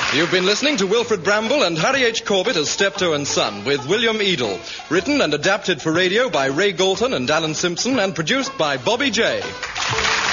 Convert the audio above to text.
You've been listening to Wilfred Bramble and Harry H. Corbett as Steptoe and Son with William Edel. Written and adapted for radio by Ray Galton and Alan Simpson and produced by Bobby J.